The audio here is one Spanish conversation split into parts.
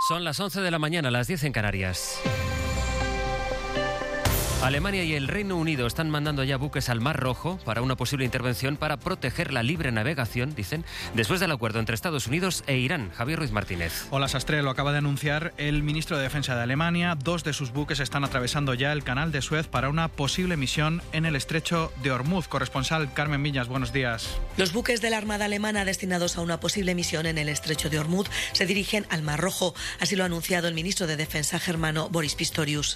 Son las 11 de la mañana, las 10 en Canarias. Alemania y el Reino Unido están mandando ya buques al Mar Rojo para una posible intervención para proteger la libre navegación, dicen, después del acuerdo entre Estados Unidos e Irán. Javier Ruiz Martínez. Hola, Sastre, lo acaba de anunciar el ministro de Defensa de Alemania. 2 de sus buques están atravesando ya el canal de Suez para una posible misión en el estrecho de Ormuz. Corresponsal Carmen Viñas, buenos días. Los buques de la Armada alemana destinados a una posible misión en el estrecho de Ormuz se dirigen al Mar Rojo. Así lo ha anunciado el ministro de Defensa germano Boris Pistorius.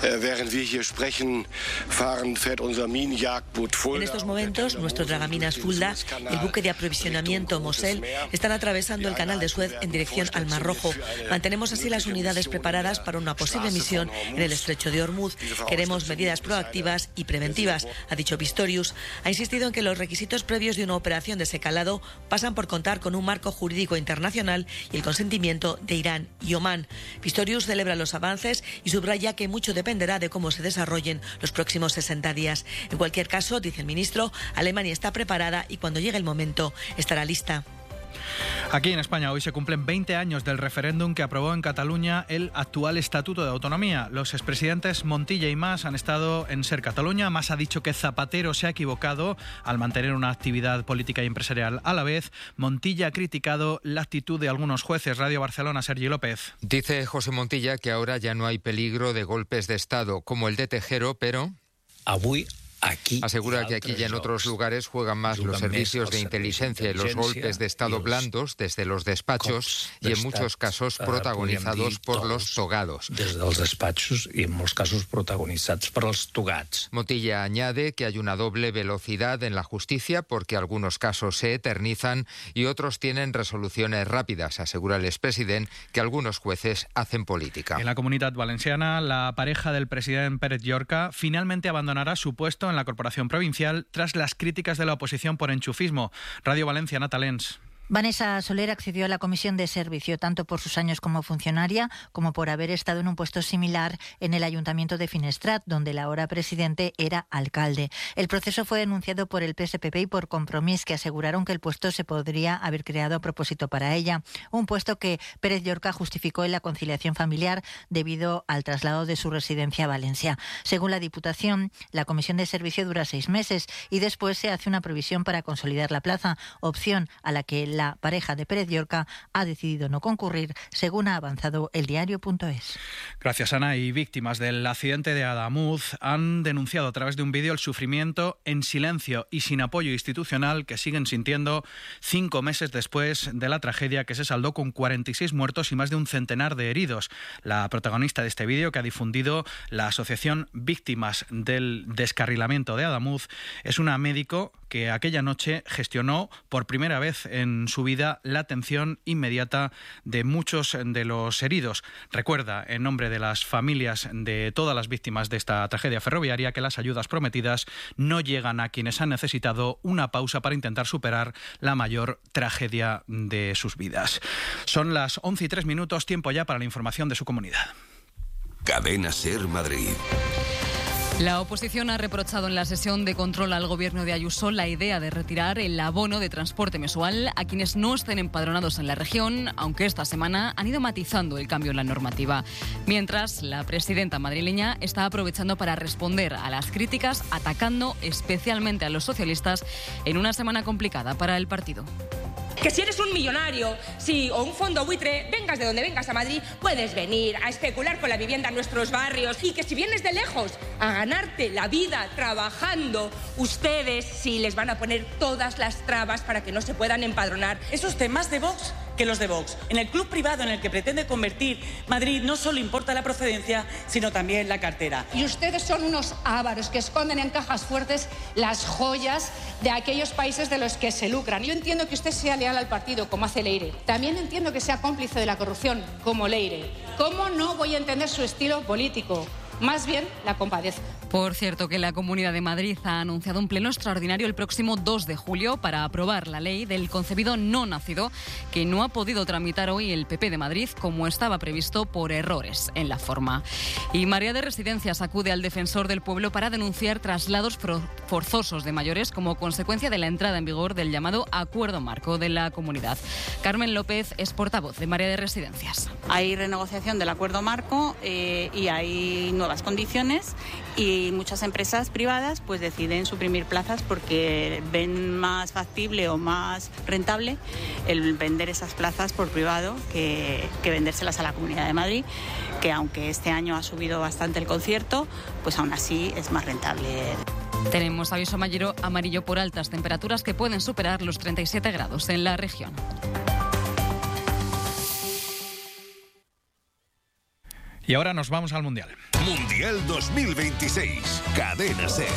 En estos momentos, nuestro dragaminas Fulda, el buque de aprovisionamiento Mosel, están atravesando el canal de Suez en dirección al Mar Rojo. Mantenemos así las unidades preparadas para una posible misión en el estrecho de Ormuz. Queremos medidas proactivas y preventivas, ha dicho Pistorius. Ha insistido en que los requisitos previos de una operación de ese calado pasan por contar con un marco jurídico internacional y el consentimiento de Irán y Omán. Pistorius celebra los avances y subraya que mucho dependerá de cómo se desarrollen los próximos 60 días. En cualquier caso, dice el ministro, Alemania está preparada y cuando llegue el momento estará lista. Aquí en España hoy se cumplen 20 años del referéndum que aprobó en Cataluña el actual Estatuto de Autonomía. Los expresidentes Montilla y Mas han estado en Ser Cataluña. Mas ha dicho que Zapatero se ha equivocado al mantener una actividad política y empresarial a la vez. Montilla ha criticado la actitud de algunos jueces. Radio Barcelona, Sergi López. Dice José Montilla que ahora ya no hay peligro de golpes de Estado, como el de Tejero, pero asegura que aquí y en otros lugares juegan más los servicios de inteligencia y los golpes de Estado blandos desde los despachos y en muchos casos protagonizados por los togados. Desde los despachos y en muchos casos protagonizados por los togats. Montilla añade que hay una doble velocidad en la justicia porque algunos casos se eternizan y otros tienen resoluciones rápidas. Asegura el expresidente que algunos jueces hacen política. En la Comunitat Valenciana, la pareja del presidente Pérez Llorca finalmente abandonará su puesto en la corporación provincial tras las críticas de la oposición por enchufismo. Radio Valencia, Natalens. Vanessa Soler accedió a la comisión de servicio tanto por sus años como funcionaria como por haber estado en un puesto similar en el Ayuntamiento de Finestrat, donde el ahora presidente era alcalde. El proceso fue denunciado por el PSPP y por Compromís, que aseguraron que el puesto se podría haber creado a propósito para ella. Un puesto que Pérez Llorca justificó en la conciliación familiar debido al traslado de su residencia a Valencia. Según la Diputación, la comisión de servicio dura 6 meses y después se hace una previsión para consolidar la plaza, opción a la que la pareja de Pérez Llorca ha decidido no concurrir, según ha avanzado el diario.es. Gracias, Ana. Y víctimas del accidente de Adamuz han denunciado a través de un vídeo el sufrimiento en silencio y sin apoyo institucional que siguen sintiendo 5 meses después de la tragedia que se saldó con 46 muertos y más de un centenar de heridos. La protagonista de este vídeo, que ha difundido la asociación Víctimas del Descarrilamiento de Adamuz, es una médico que aquella noche gestionó por primera vez en su vida la atención inmediata de muchos de los heridos. Recuerda, en nombre de las familias de todas las víctimas de esta tragedia ferroviaria, que las ayudas prometidas no llegan a quienes han necesitado una pausa para intentar superar la mayor tragedia de sus vidas. Son las 11:03, tiempo ya para la información de su comunidad. Cadena Ser Madrid. La oposición ha reprochado en la sesión de control al gobierno de Ayuso la idea de retirar el abono de transporte mensual a quienes no estén empadronados en la región, aunque esta semana han ido matizando el cambio en la normativa. Mientras, la presidenta madrileña está aprovechando para responder a las críticas, atacando especialmente a los socialistas en una semana complicada para el partido. Que si eres un millonario, o un fondo buitre, vengas de donde vengas a Madrid, puedes venir a especular con la vivienda en nuestros barrios, y que si vienes de lejos a ganarte la vida trabajando, ustedes sí les van a poner todas las trabas para que no se puedan empadronar. ¿Es usted más de Vox que los de Vox? En el club privado en el que pretende convertir Madrid no solo importa la procedencia, sino también la cartera. Y ustedes son unos ávaros que esconden en cajas fuertes las joyas de aquellos países de los que se lucran. Yo entiendo que usted sea leal al partido, como hace Leire. También entiendo que sea cómplice de la corrupción, como Leire. ¿Cómo no voy a entender su estilo político? más bien la compadezco. Por cierto, que la Comunidad de Madrid ha anunciado un pleno extraordinario el próximo 2 de julio para aprobar la ley del concebido no nacido, que no ha podido tramitar hoy el PP de Madrid como estaba previsto por errores en la forma. Y María de Residencias acude al Defensor del Pueblo para denunciar traslados forzosos de mayores como consecuencia de la entrada en vigor del llamado Acuerdo Marco de la Comunidad. Carmen López es portavoz de María de Residencias. Hay renegociación del Acuerdo Marco y hay nuevas condiciones, y muchas empresas privadas pues deciden suprimir plazas porque ven más factible o más rentable el vender esas plazas por privado que vendérselas a la Comunidad de Madrid, que aunque este año ha subido bastante el concierto, pues aún así es más rentable. Tenemos aviso amarillo por altas temperaturas que pueden superar los 37 grados en la región. Y ahora nos vamos al Mundial. Mundial 2026. Cadena SER.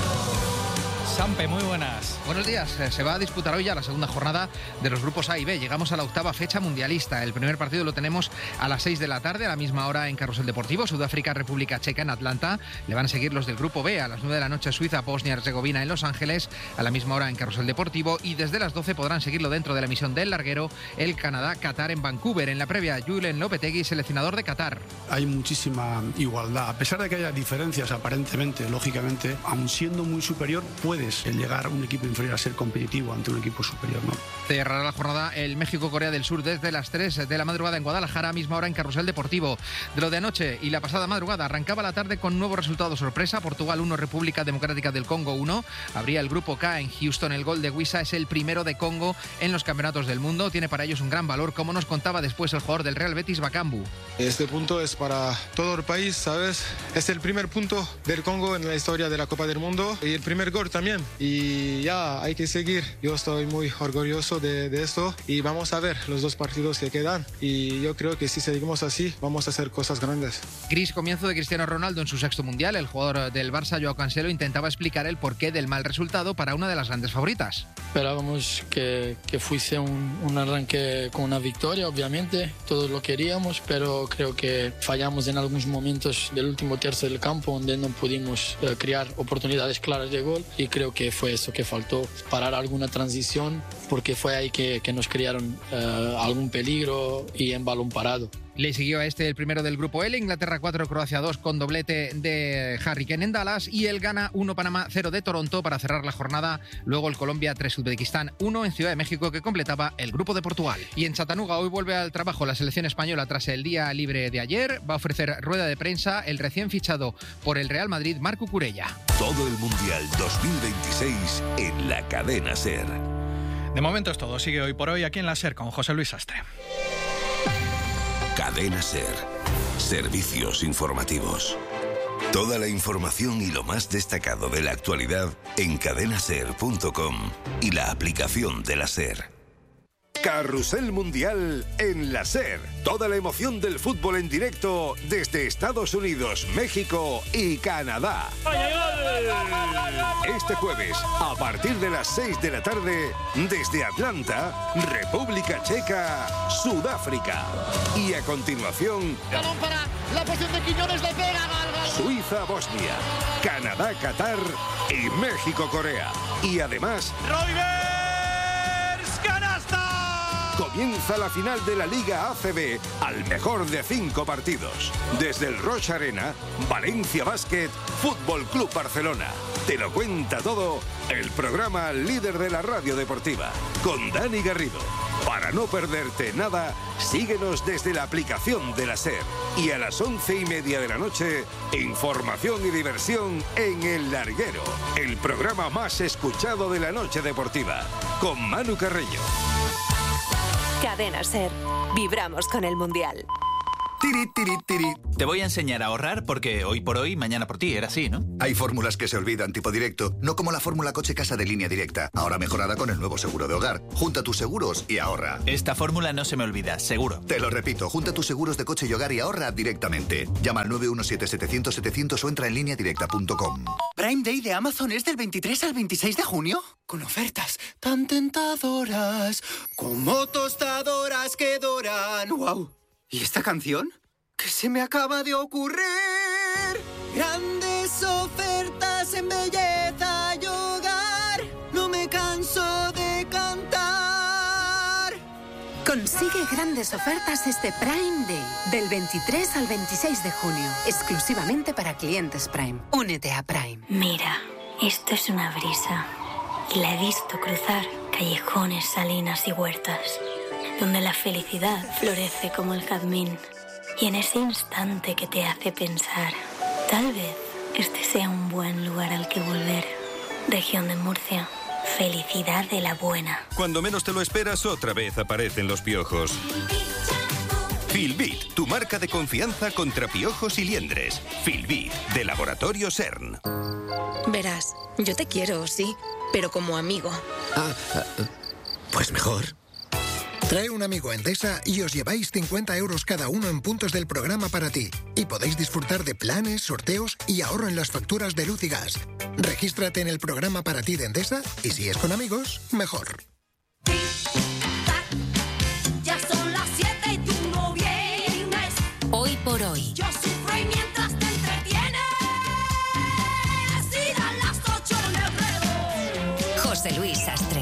Sampe, muy buenas. Buenos días. Se va a disputar hoy ya la segunda jornada de los grupos A y B. Llegamos a la octava fecha mundialista. El primer partido lo tenemos a las 6 de la tarde, a la misma hora en Carrusel Deportivo. Sudáfrica, República Checa en Atlanta. Le van a seguir los del grupo B a las 9 de la noche. Suiza, Bosnia-Herzegovina en Los Ángeles, a la misma hora en Carrusel Deportivo. Y desde las 12 podrán seguirlo dentro de la emisión del larguero el Canadá-Qatar en Vancouver. En la previa, Julen Lopetegui, seleccionador de Qatar. Hay muchísima igualdad. A pesar de que haya diferencias aparentemente, lógicamente, aun siendo muy superior, puedes llegar a un equipo inferior a ser competitivo ante un equipo superior, ¿no? Cerrará la jornada el México-Corea del Sur desde las 3 de la madrugada en Guadalajara, misma hora en Carrusel Deportivo. De lo de anoche y la pasada madrugada, arrancaba la tarde con nuevo resultado sorpresa. Portugal 1, República Democrática del Congo 1. Abría el grupo K en Houston. El gol de Wissa es el primero de Congo en los campeonatos del mundo. Tiene para ellos un gran valor, como nos contaba después el jugador del Real Betis, Bakambu. Este punto es para todo el país, ¿sabes? Es el primer punto del Congo en la historia de la Copa del Mundo y el primer gol también. Y ya hay que seguir. Yo estoy muy orgulloso de esto y vamos a ver los dos partidos que quedan. Y yo creo que si seguimos así, vamos a hacer cosas grandes. Gris comienzo de Cristiano Ronaldo en su sexto mundial. El jugador del Barça, Joao Cancelo, intentaba explicar el porqué del mal resultado para una de las grandes favoritas. Esperábamos que fuese un arranque con una victoria, obviamente. Todos lo queríamos, pero creo que fallamos en algunos momentos del último tercio del campo, donde no pudimos crear oportunidades claras de gol, y creo que fue eso que faltó, parar alguna transición, porque fue ahí que nos crearon algún peligro y en balón parado. Le siguió a el primero del grupo L, Inglaterra 4, Croacia 2 con doblete de Harry Kane en Dallas, y el Ghana 1, Panamá 0 de Toronto para cerrar la jornada. Luego el Colombia 3, Uzbekistán 1 en Ciudad de México, que completaba el grupo de Portugal. Y en Chattanooga hoy vuelve al trabajo la selección española tras el día libre de ayer. Va a ofrecer rueda de prensa el recién fichado por el Real Madrid, Marc Cucurella. Todo el Mundial 2026 en la Cadena SER. De momento es todo. Sigue hoy por hoy aquí en la SER con José Luis Sastre. Cadena SER. Servicios informativos. Toda la información y lo más destacado de la actualidad en cadenaser.com y la aplicación de la SER. Carrusel Mundial en la SER. Toda la emoción del fútbol en directo desde Estados Unidos, México y Canadá. Este jueves, a partir de las 6 de la tarde, desde Atlanta, República Checa, Sudáfrica. Y a continuación, balón para la posición de Quiñones, le pega, Suiza, Bosnia, Canadá, Qatar y México, Corea. Y además, comienza la final de la Liga ACB al mejor de 5 partidos. Desde el Roche Arena, Valencia Basket, Fútbol Club Barcelona. Te lo cuenta todo el programa líder de la radio deportiva, con Dani Garrido. Para no perderte nada, síguenos desde la aplicación de la SER. Y a las 11:30 de la noche, información y diversión en El Larguero, el programa más escuchado de la noche deportiva, con Manu Carreño. Cadena SER. Vibramos con el Mundial. Tiri, tiri, tiri. Te voy a enseñar a ahorrar porque hoy por hoy, mañana por ti, era así, ¿no? Hay fórmulas que se olvidan, tipo directo, no como la fórmula coche casa de Línea Directa, ahora mejorada con el nuevo seguro de hogar. Junta tus seguros y ahorra. Esta fórmula no se me olvida, seguro. Te lo repito, junta tus seguros de coche y hogar y ahorra directamente. Llama al 917-700-700 o entra en lineadirecta.com. Prime Day de Amazon es del 23 al 26 de junio, con ofertas tan tentadoras como tostadoras que doran. ¡Wow! ¿Y esta canción? ¿Qué se me acaba de ocurrir? Grandes ofertas en belleza y hogar. No me canso de cantar. Consigue grandes ofertas este Prime Day, del 23 al 26 de junio, exclusivamente para clientes Prime. Únete a Prime. Mira, esto es una brisa. Y la he visto cruzar callejones, salinas y huertas, donde la felicidad florece como el jazmín. Y en ese instante que te hace pensar, tal vez este sea un buen lugar al que volver. Región de Murcia. Felicidad de la buena. Cuando menos te lo esperas, otra vez aparecen los piojos. Filbit, tu marca de confianza contra piojos y liendres. Filbit, de Laboratorio CERN. Verás, yo te quiero, sí, pero como amigo. Pues mejor. Trae un amigo a Endesa y os lleváis 50 euros cada uno en puntos del programa para ti. Y podéis disfrutar de planes, sorteos y ahorro en las facturas de luz y gas. Regístrate en el programa para ti de Endesa y si es con amigos, mejor. Ya son las 7 y tú no vienes. Hoy por hoy. Yo sufro y mientras te entretienes. Y dan las 8 me enredo. José Luis Sastre.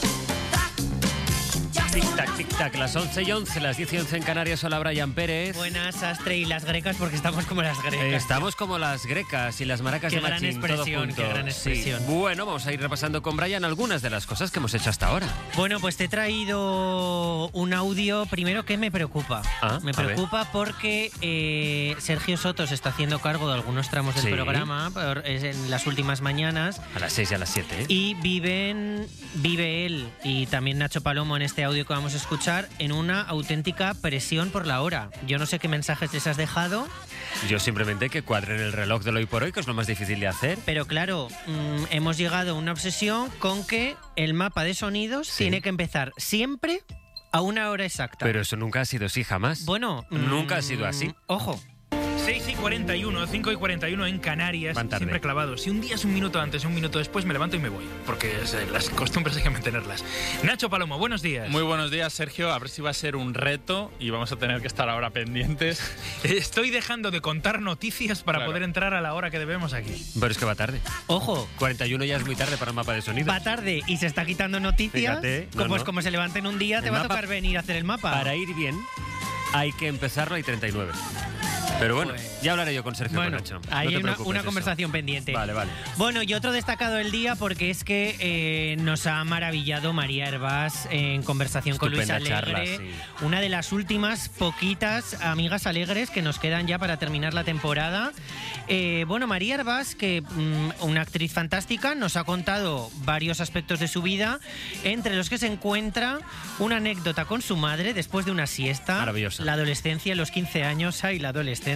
Tic-tac, tic-tac, las 11 y 11, las 10 y 11 en Canarias. Hola, Brian Pérez. Buenas, Sastre, y las grecas, porque estamos como las grecas. Estamos como las grecas y las maracas de Machín, todo junto. Qué gran expresión. Sí. Bueno, vamos a ir repasando con Brian algunas de las cosas que hemos hecho hasta ahora. Bueno, pues te he traído un audio, primero, que me preocupa. Me preocupa porque Sergio Soto se está haciendo cargo de algunos tramos del programa en las últimas mañanas. A las 6 y a las 7. Y vive él y también Nacho Palomo en este audio que vamos a escuchar en una auténtica presión por la hora. Yo no sé qué mensajes les has dejado. Yo simplemente que cuadren el reloj del hoy por hoy, que es lo más difícil de hacer. Pero claro, hemos llegado a una obsesión con que el mapa de sonidos tiene que empezar siempre a una hora exacta. Pero eso nunca ha sido así, jamás. Bueno, nunca ha sido así. Ojo. 6 y 41, 5 y 41 en Canarias, siempre clavados. Si un día es un minuto antes o un minuto después, me levanto y me voy, porque las costumbres hay que mantenerlas. Nacho Palomo, buenos días. Muy buenos días, Sergio. A ver si va a ser un reto y vamos a tener que estar ahora pendientes. Estoy dejando de contar noticias para poder entrar a la hora que debemos aquí. Pero es que va tarde. Ojo. 41 ya es muy tarde para el mapa de sonido. Va tarde y se está quitando noticias. Fíjate, como se levanten un día, te va a tocar venir a hacer el mapa. Para ir bien, hay que empezarlo y 39. Pero bueno, ya hablaré yo con Sergio Nacho. Hay una conversación pendiente. Vale. Bueno, y otro destacado del día, porque es que nos ha maravillado María Hervás en conversación con Luis Alegre. Charla, sí. Una de las últimas poquitas amigas alegres que nos quedan ya para terminar la temporada. María Hervás, que una actriz fantástica, nos ha contado varios aspectos de su vida, entre los que se encuentra una anécdota con su madre después de una siesta. Maravillosa. La adolescencia, los 15 años, la adolescencia.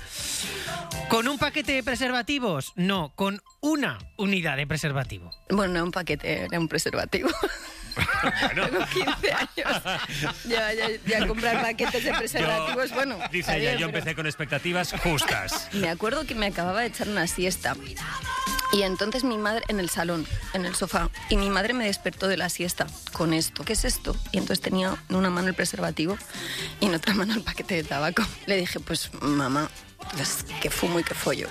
¿Con un paquete de preservativos? No, con una unidad de preservativo. Bueno, no un paquete, era un preservativo. Tengo 15 años. Ya comprar paquetes de preservativos, Dice ella, yo empecé con expectativas justas. Me acuerdo que me acababa de echar una siesta. Y entonces mi madre, en el salón, en el sofá, y mi madre me despertó de la siesta con esto. ¿Qué es esto? Y entonces tenía en una mano el preservativo y en otra mano el paquete de tabaco. Le dije, pues mamá, es que fumo y que follo.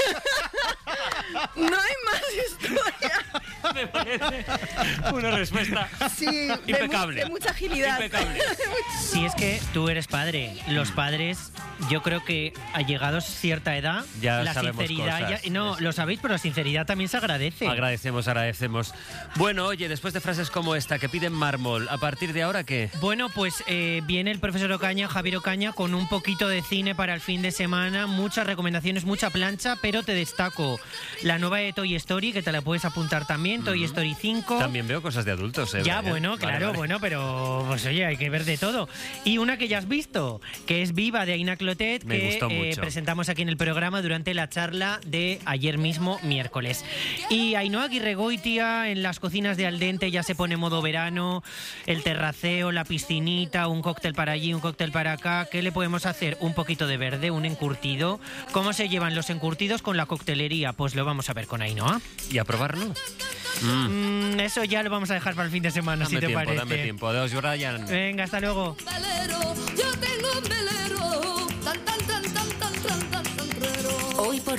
No hay más historia. Me parece una respuesta impecable. De mucha agilidad. Impecable. Si es que tú eres padre, los padres, yo creo que llegados a cierta edad, ya la sinceridad, lo sabéis, pero la sinceridad también se agradece. Agradecemos. Bueno, oye, después de frases como esta que piden mármol, ¿a partir de ahora qué? Bueno, pues viene el profesor Ocaña, Javier Ocaña, con un poquito de cine para el fin de semana, muchas recomendaciones, mucha plancha, pero te destaco la nueva de Toy Story, que te la puedes apuntar también, Toy Story 5. También veo cosas de adultos, Ya, Brian. bueno, claro, vale. Pero pues oye, hay que ver de todo. Y una que ya has visto, que es Viva, de Aina Clotet, que presentamos aquí en el programa durante la charla de ayer mismo, miércoles. Y Ainhoa Aguirregoitia, en las cocinas de Aldente ya se pone modo verano, el terraceo, la piscinita, un cóctel para allí, un cóctel para acá. ¿Qué le podemos hacer? Un poquito de verde, un encurtido. ¿Cómo se llevan los encurtidos con la coctelería? Pues lo vamos a ver con Ainhoa. ¿Y a probarlo? Eso ya lo vamos a dejar para el fin de semana, si te parece. Dame tiempo. Adiós, Brian. Venga, hasta luego. Yo tengo un velero, Hoy por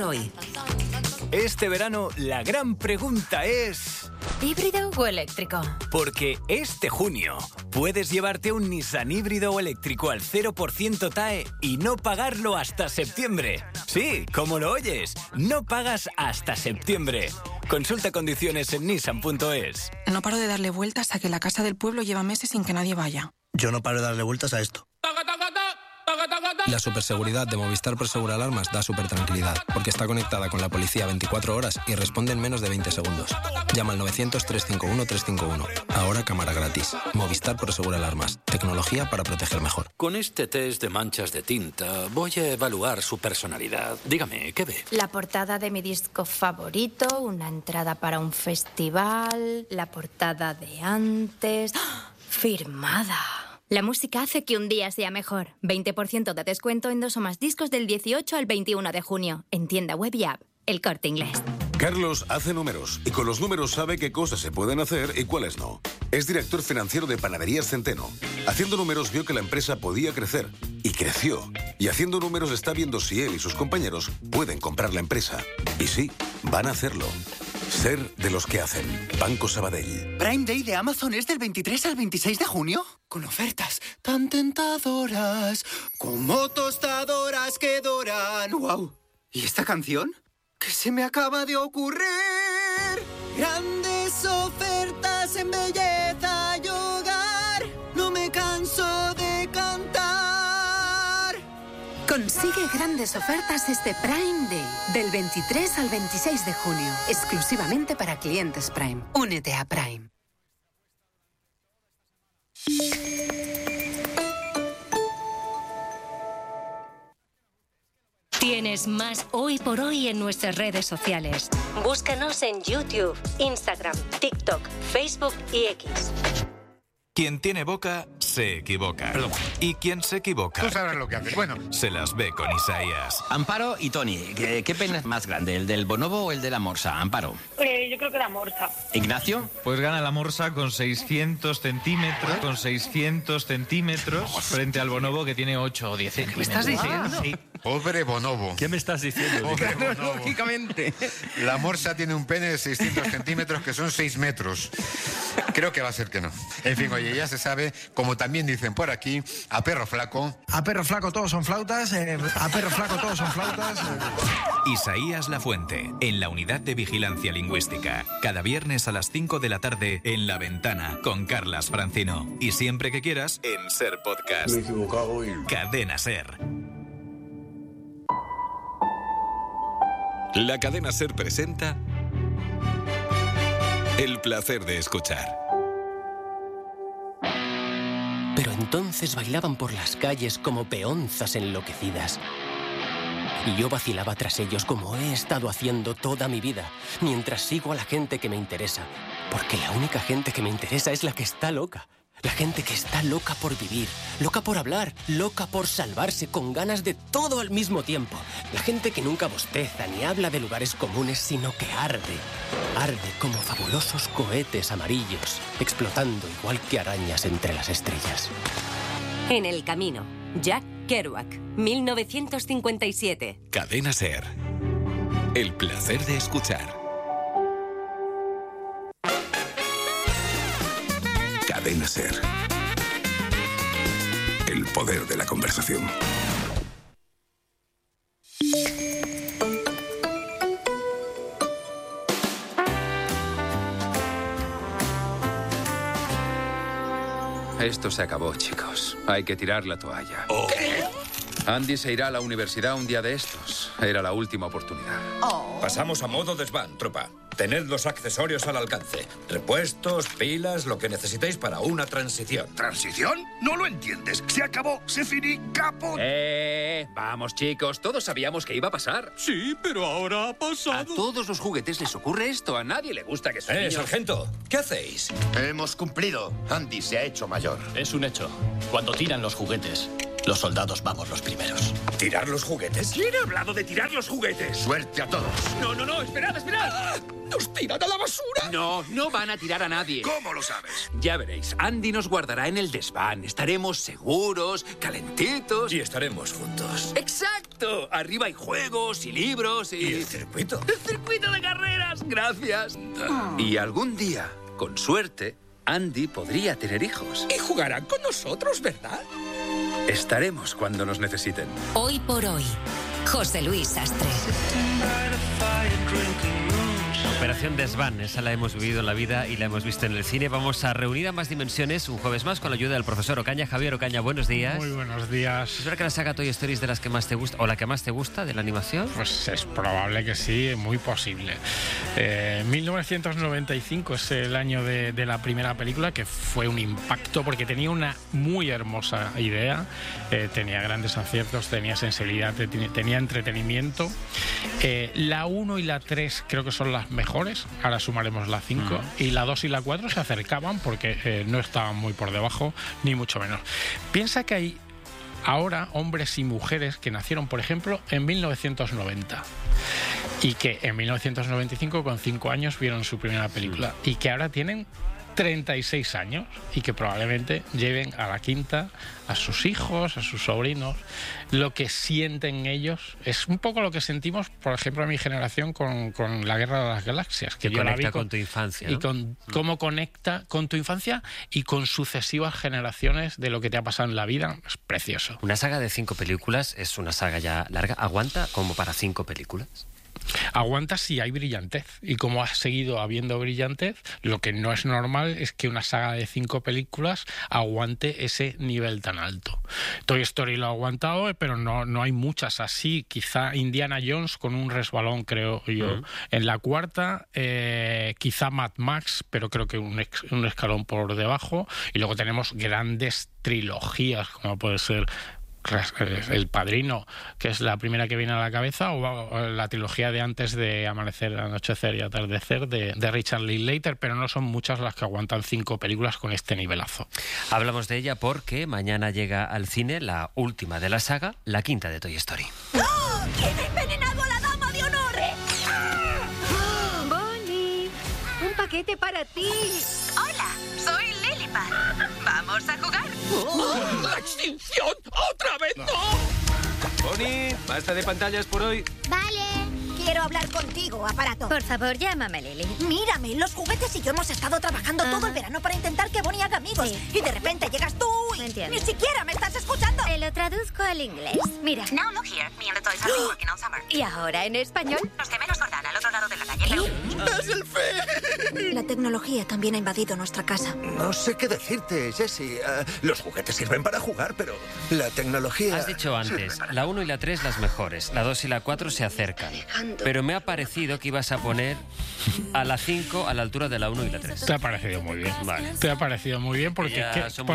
hoy. Este verano la gran pregunta es... ¿híbrido o eléctrico? Porque este junio puedes llevarte un Nissan híbrido o eléctrico al 0% TAE y no pagarlo hasta septiembre. Sí, como lo oyes, no pagas hasta septiembre. Consulta condiciones en nissan.es. No paro de darle vueltas a que la casa del pueblo lleva meses sin que nadie vaya. Yo no paro de darle vueltas a esto. La superseguridad de Movistar Prosegur Alarmas da supertranquilidad, porque está conectada con la policía 24 horas y responde en menos de 20 segundos. Llama al 900-351-351. Ahora cámara gratis. Movistar Prosegur Alarmas. Tecnología para proteger mejor. Con este test de manchas de tinta voy a evaluar su personalidad. Dígame, ¿qué ve? La portada de mi disco favorito, una entrada para un festival, la portada de antes... ¡Oh! Firmada. La música hace que un día sea mejor. 20% de descuento en 2 o más discos del 18 al 21 de junio. En tienda web y app. El Corte Inglés. Carlos hace números y con los números sabe qué cosas se pueden hacer y cuáles no. Es director financiero de Panaderías Centeno. Haciendo números vio que la empresa podía crecer y creció. Y haciendo números está viendo si él y sus compañeros pueden comprar la empresa. Y sí, van a hacerlo. Ser de los que hacen. Banco Sabadell. ¿Prime Day de Amazon es del 23 al 26 de junio? Con ofertas tan tentadoras como tostadoras que doran. ¡Wow! ¿Y esta canción? ¿Qué se me acaba de ocurrir? Grandes ofertas en belleza y hogar. No me canso de cantar. Consigue grandes ofertas este Prime Day, del 23 al 26 de junio, exclusivamente para clientes Prime. Únete a Prime. Tienes más Hoy por Hoy en nuestras redes sociales. Búscanos en YouTube, Instagram, TikTok, Facebook y X. Quien tiene boca, se equivoca. Perdón. Y quien se equivoca... Tú sabrás lo que haces. Bueno. Se las ve con Isaías. Amparo y Tony, ¿qué pena es más grande, el del bonobo o el de la morsa? Amparo. Yo creo que la morsa. ¿Ignacio? Pues gana la morsa con 600 centímetros, frente al bonobo que tiene 8 o 10 centímetros. ¿Qué me estás diciendo? Sí. Pobre bonobo. ¿Qué me estás diciendo? Lógicamente. La morsa tiene un pene de 600 centímetros, que son 6 metros. Creo que va a ser que no. En fin, oye, ya se sabe, como también dicen por aquí, a perro flaco. A perro flaco todos son flautas. A perro flaco todos son flautas. Isaías Lafuente, en la Unidad de Vigilancia Lingüística. Cada viernes a las 5 de la tarde en La Ventana, con Carlas Francino. Y siempre que quieras, en Ser Podcast. Me he equivocado y... Cadena Ser. La Cadena Ser presenta El placer de escuchar. Pero entonces bailaban por las calles como peonzas enloquecidas. Y yo vacilaba tras ellos como he estado haciendo toda mi vida, mientras sigo a la gente que me interesa. Porque la única gente que me interesa es la que está loca. La gente que está loca por vivir, loca por hablar, loca por salvarse, con ganas de todo al mismo tiempo. La gente que nunca bosteza ni habla de lugares comunes, sino que arde. Arde como fabulosos cohetes amarillos, explotando igual que arañas entre las estrellas. En el camino, Jack Kerouac, 1957. Cadena Ser. El placer de escuchar. Cadena Ser. El poder de la conversación. Esto se acabó, chicos. Hay que tirar la toalla. ¿Qué? Andy se irá a la universidad un día de estos. Era la última oportunidad. Pasamos a modo desván, tropa. Tened los accesorios al alcance. Repuestos, pilas, lo que necesitéis para una transición. ¿Transición? No lo entiendes. Se acabó, se finí, caput. Vamos, chicos. Todos sabíamos que iba a pasar. Sí, pero ahora ha pasado. A todos los juguetes les ocurre esto. A nadie le gusta que sus niños... sargento, ¿qué hacéis? Hemos cumplido. Andy se ha hecho mayor. Es un hecho. Cuando tiran los juguetes, los soldados vamos los primeros. ¿Tirar los juguetes? ¿Quién ha hablado de tirar los juguetes? Suerte a todos. No, esperad. ¡Nos tiran a la basura! No, no van a tirar a nadie. ¿Cómo lo sabes? Ya veréis, Andy nos guardará en el desván. Estaremos seguros, calentitos. Y estaremos juntos. ¡Exacto! Arriba hay juegos y libros y... ¿Y el circuito? ¡El circuito de carreras! ¡Gracias! Y algún día, con suerte, Andy podría tener hijos. Y jugarán con nosotros, ¿verdad? Estaremos cuando nos necesiten. Hoy por hoy, José Luis Sastre. Operación Desván, esa la hemos vivido en la vida y la hemos visto en el cine. Vamos a reunir ambas dimensiones un jueves más con la ayuda del profesor Ocaña. Javier Ocaña, buenos días. Muy buenos días. ¿Es verdad que la saga Toy Story es de las que más te gusta, o la que más te gusta de la animación? Pues es probable que sí, muy posible. 1995 es el año de la primera película, que fue un impacto porque tenía una muy hermosa idea, tenía grandes aciertos, tenía sensibilidad, tenía entretenimiento. La 1 y la 3 creo que son las mejores, ahora sumaremos la 5, y la 2 y la 4 se acercaban porque no estaban muy por debajo, ni mucho menos. Piensa que hay ahora hombres y mujeres que nacieron, por ejemplo, en 1990 y que en 1995 con 5 años vieron su primera película y que ahora tienen 36 años y que probablemente lleven a la quinta a sus hijos, a sus sobrinos. Lo que sienten ellos es un poco lo que sentimos, por ejemplo, en mi generación con la Guerra de las Galaxias, que yo la vi con tu infancia, ¿no? Y con cómo conecta con tu infancia y con sucesivas generaciones de lo que te ha pasado en la vida. Es precioso. Una saga de 5 películas es una saga ya larga. ¿Aguanta como para 5 películas? Aguanta si hay brillantez, y como ha seguido habiendo brillantez, lo que no es normal es que una saga de 5 películas aguante ese nivel tan alto. Toy Story lo ha aguantado, pero no hay muchas así. Quizá Indiana Jones con un resbalón, creo yo, en la cuarta, quizá Mad Max, pero creo que un escalón por debajo, y luego tenemos grandes trilogías como puede ser El Padrino, que es la primera que viene a la cabeza, o la trilogía de Antes de Amanecer, Anochecer y Atardecer de Richard Linklater, pero no son muchas las que aguantan 5 películas con este nivelazo. Hablamos de ella porque mañana llega al cine la última de la saga, la quinta de Toy Story. ¡Oh! ¿Quién ha envenenado a la dama de honor? Bonnie, un paquete para ti. Hola, soy Lilliput. ¿Vamos a jugar? ¡La extinción! ¡Otra vez no! Bonnie, basta de pantallas por hoy. Vale. Quiero hablar contigo, aparato. Por favor, llámame Lily. Mírame, los juguetes y yo hemos estado trabajando todo el verano para intentar que Bonnie haga amigos. Sí. Y de repente llegas tú y Entiendo. ni siquiera me estás escuchando. Te lo traduzco al inglés. Mira. Now look here, me and the toys have been working all summer. ¿Y ahora en español? Los gemelos Jordán al otro lado de la calle. ¡Es el fe! La tecnología también ha invadido nuestra casa. No sé qué decirte, Jessie. Los juguetes sirven para jugar, pero la tecnología... Has dicho antes, la 1 y la 3 las mejores, la 2 y la 4 se acercan. Pero me ha parecido que ibas a poner a la 5 a la altura de la 1 y la 3. Te ha parecido muy bien. Vale. Te ha parecido muy bien porque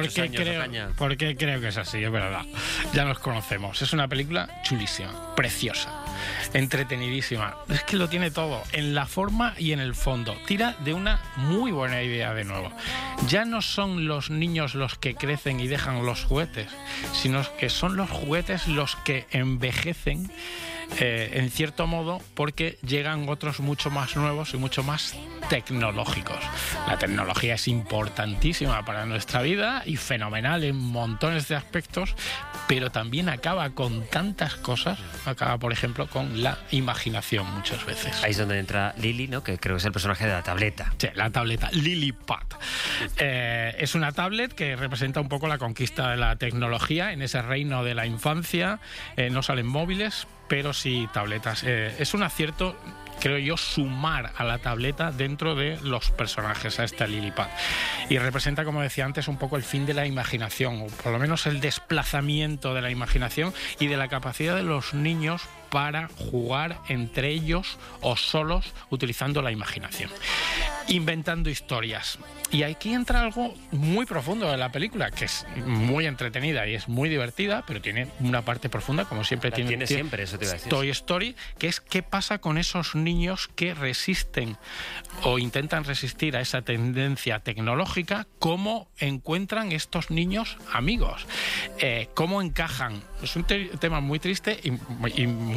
porque creo que es así, es verdad. Ya nos conocemos. Es una película chulísima, preciosa, entretenidísima. Es que lo tiene todo, en la forma y en el fondo. Tira de una muy buena idea de nuevo. Ya no son los niños los que crecen y dejan los juguetes, sino que son los juguetes los que envejecen, en cierto modo, porque llegan otros mucho más nuevos y mucho más tecnológicos. La tecnología es importantísima para nuestra vida y fenomenal en montones de aspectos, pero también acaba con tantas cosas. Acaba, por ejemplo, con la imaginación muchas veces. Ahí es donde entra Lily, ¿no? Que creo que es el personaje de la tableta. Sí, la tableta, Lilliput. Es una tablet que representa un poco la conquista de la tecnología en ese reino de la infancia. No salen móviles, pero sí tabletas. Es un acierto, creo yo, sumar a la tableta dentro de los personajes a esta Lilliput. Y representa, como decía antes, un poco el fin de la imaginación, o por lo menos el desplazamiento de la imaginación y de la capacidad de los niños para jugar entre ellos o solos utilizando la imaginación, inventando historias. Y aquí entra algo muy profundo de la película, que es muy entretenida y es muy divertida, pero tiene una parte profunda, como siempre tiene siempre, eso te iba a decir. Toy Story, que es qué pasa con esos niños que resisten o intentan resistir a esa tendencia tecnológica, cómo encuentran estos niños amigos, cómo encajan. Es un tema muy triste y muy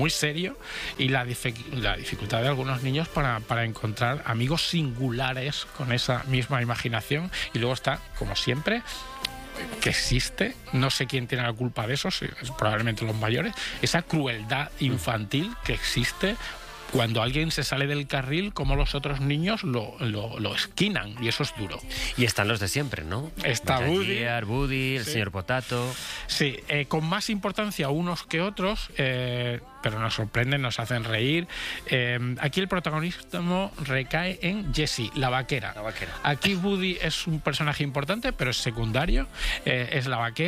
muy serio, y la dificultad de algunos niños para encontrar amigos singulares con esa misma imaginación. Y luego está, como siempre, que existe, no sé quién tiene la culpa de eso, probablemente los mayores, esa crueldad infantil que existe cuando alguien se sale del carril, como los otros niños lo esquinan, y eso es duro. Y están los de siempre, ¿no? Está Woody, el señor Potato. Sí, con más importancia unos que otros, pero nos sorprenden, nos hacen reír. Aquí el protagonismo recae en Jessie, la vaquera. Aquí Woody es un personaje importante, pero es secundario, es la vaquera.